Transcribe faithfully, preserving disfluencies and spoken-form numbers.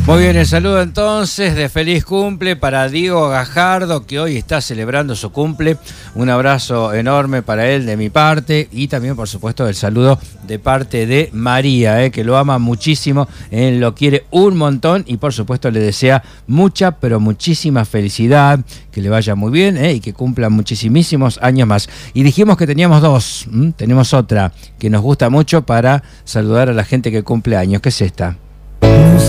Muy bien, el saludo entonces de feliz cumple para Diego Gajardo, que hoy está celebrando su cumple. Un abrazo enorme para él de mi parte y también, por supuesto, el saludo de parte de María, eh, que lo ama muchísimo, eh, lo quiere un montón y, por supuesto, le desea mucha, pero muchísima felicidad, que le vaya muy bien eh, y que cumpla muchísimos años más. Y dijimos que teníamos dos, ¿m? Tenemos otra que nos gusta mucho para saludar a la gente que cumple años, que es esta.